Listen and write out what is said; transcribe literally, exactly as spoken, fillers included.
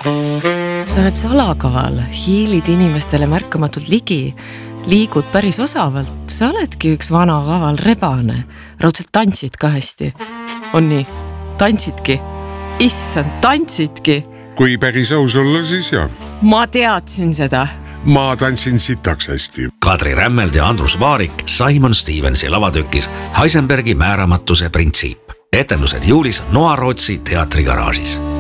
Sa oled salakaval, hiilid inimestele märkamatult ligi, liigud päris osavalt, sa oledki üks vana kaval rebane, raudselt tantsid ka hästi. On nii, tantsidki, issand, tantsidki. Kui päris aus olla, siis jah. Ma teadsin seda. Ma tantsin sitaks hästi. Kadri Rämmeld ja Andrus Vaarik Simon Stevensi lavatükis Heisenbergi määramatuse printsiip. Etendused juulis Noa Rootsi teatrigaraažis.